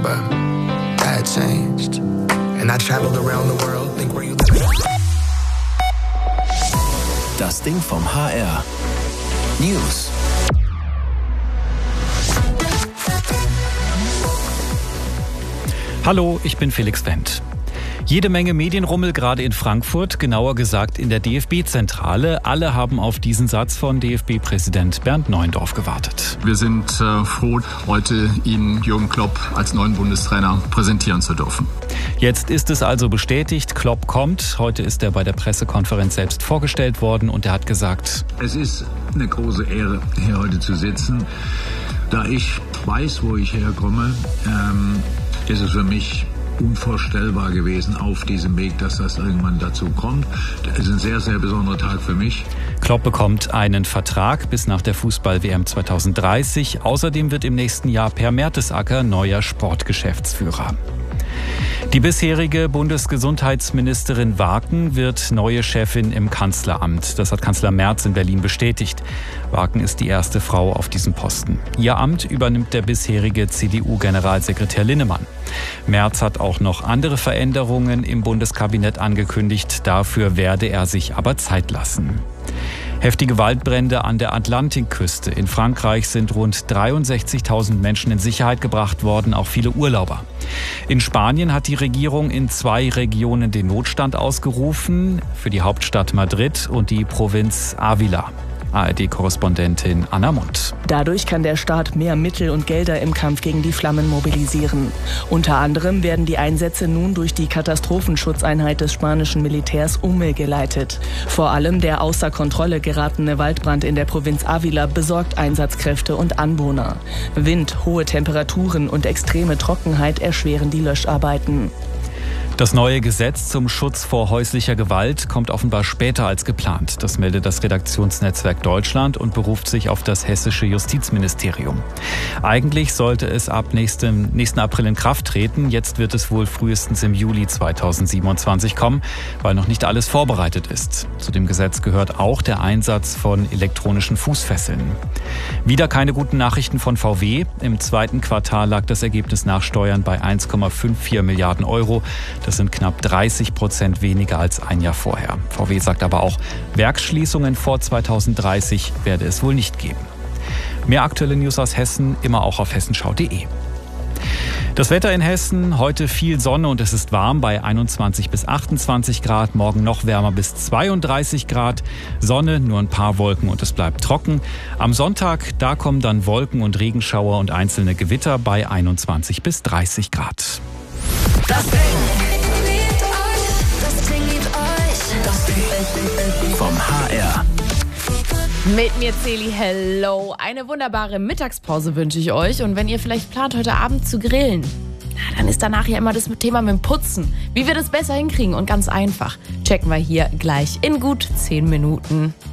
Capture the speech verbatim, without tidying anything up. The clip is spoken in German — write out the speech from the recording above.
but that changed. And I traveled around the world, think where you live. Das Ding vom H R. News. Hallo, ich bin Felix Wendt. Jede Menge Medienrummel, gerade in Frankfurt, genauer gesagt in der D F B-Zentrale. Alle haben auf diesen Satz von D F B-Präsident Bernd Neuendorf gewartet. Wir sind äh, froh, heute Ihnen Jürgen Klopp als neuen Bundestrainer präsentieren zu dürfen. Jetzt ist es also bestätigt, Klopp kommt. Heute ist er bei der Pressekonferenz selbst vorgestellt worden und er hat gesagt: Es ist eine große Ehre, hier heute zu sitzen. Da ich weiß, wo ich herkomme, ähm, ist es für mich unvorstellbar gewesen auf diesem Weg, dass das irgendwann dazu kommt. Das ist ein sehr, sehr besonderer Tag für mich. Klopp bekommt einen Vertrag bis nach der Fußball-W M zwanzig dreißig. Außerdem wird im nächsten Jahr Per Mertesacker neuer Sportgeschäftsführer. Die bisherige Bundesgesundheitsministerin Waken wird neue Chefin im Kanzleramt. Das hat Kanzler Merz in Berlin bestätigt. Waken ist die erste Frau auf diesem Posten. Ihr Amt übernimmt der bisherige C D U-Generalsekretär Linnemann. Merz hat auch noch andere Veränderungen im Bundeskabinett angekündigt. Dafür werde er sich aber Zeit lassen. Heftige Waldbrände an der Atlantikküste. In Frankreich sind rund dreiundsechzigtausend Menschen in Sicherheit gebracht worden, auch viele Urlauber. In Spanien hat die Regierung in zwei Regionen den Notstand ausgerufen, für die Hauptstadt Madrid und die Provinz Ávila. A R D-Korrespondentin Anna Mund. Dadurch kann der Staat mehr Mittel und Gelder im Kampf gegen die Flammen mobilisieren. Unter anderem werden die Einsätze nun durch die Katastrophenschutzeinheit des spanischen Militärs umgeleitet. Vor allem der außer Kontrolle geratene Waldbrand in der Provinz Ávila besorgt Einsatzkräfte und Anwohner. Wind, hohe Temperaturen und extreme Trockenheit erschweren die Löscharbeiten. Das neue Gesetz zum Schutz vor häuslicher Gewalt kommt offenbar später als geplant. Das meldet das Redaktionsnetzwerk Deutschland und beruft sich auf das hessische Justizministerium. Eigentlich sollte es ab nächstem, nächsten April in Kraft treten. Jetzt wird es wohl frühestens im Juli zweitausendsiebenundzwanzig kommen, weil noch nicht alles vorbereitet ist. Zu dem Gesetz gehört auch der Einsatz von elektronischen Fußfesseln. Wieder keine guten Nachrichten von V W. Im zweiten Quartal lag das Ergebnis nach Steuern bei eins Komma vierundfünfzig Milliarden Euro. Das sind knapp dreißig Prozent weniger als ein Jahr vorher. V W sagt aber auch, Werksschließungen vor zweitausenddreißig werde es wohl nicht geben. Mehr aktuelle News aus Hessen immer auch auf hessenschau punkt de. Das Wetter in Hessen, heute viel Sonne und es ist warm bei einundzwanzig bis achtundzwanzig Grad, morgen noch wärmer bis zweiunddreißig Grad, Sonne, nur ein paar Wolken und es bleibt trocken. Am Sonntag, da kommen dann Wolken und Regenschauer und einzelne Gewitter bei einundzwanzig bis dreißig Grad. Das Ding. Das Ding liebt euch. Das Ding vom H R. Mit mir Celi, hello. Eine wunderbare Mittagspause wünsche ich euch. Und wenn ihr vielleicht plant, heute Abend zu grillen, na, dann ist danach ja immer das Thema mit dem Putzen. Wie wir das besser hinkriegen und ganz einfach, checken wir hier gleich in gut zehn Minuten.